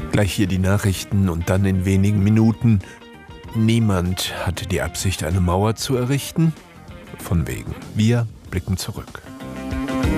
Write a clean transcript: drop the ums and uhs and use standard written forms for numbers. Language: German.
Gleich hier die Nachrichten und dann in wenigen Minuten. Niemand hatte die Absicht, eine Mauer zu errichten. Von wegen. Wir blicken zurück.